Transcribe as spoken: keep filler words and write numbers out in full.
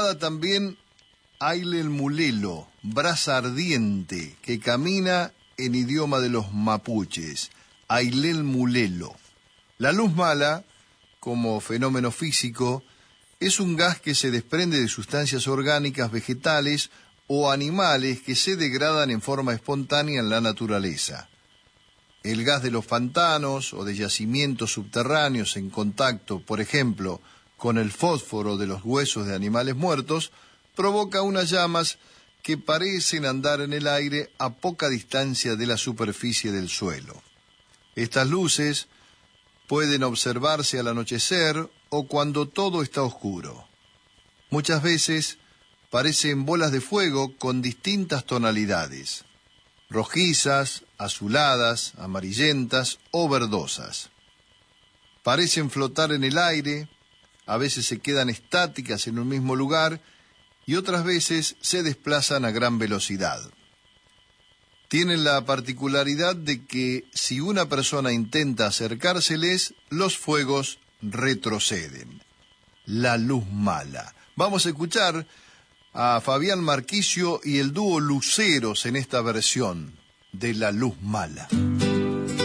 llamada también Ailel Mulelo, brasa ardiente, que camina en idioma de los mapuches, Ailel Mulelo. La luz mala, como fenómeno físico, es un gas que se desprende de sustancias orgánicas vegetales o animales que se degradan en forma espontánea en la naturaleza. El gas de los pantanos o de yacimientos subterráneos en contacto, por ejemplo, con el fósforo de los huesos de animales muertos, provoca unas llamas que parecen andar en el aire a poca distancia de la superficie del suelo. Estas luces pueden observarse al anochecer o cuando todo está oscuro. Muchas veces parecen bolas de fuego con distintas tonalidades, rojizas, azuladas, amarillentas o verdosas. Parecen flotar en el aire, a veces se quedan estáticas en un mismo lugar y otras veces se desplazan a gran velocidad. Tienen la particularidad de que si una persona intenta acercárseles, los fuegos retroceden. La luz mala. Vamos a escuchar a Fabián Marquicio y el dúo Luceros en esta versión de La Luz Mala.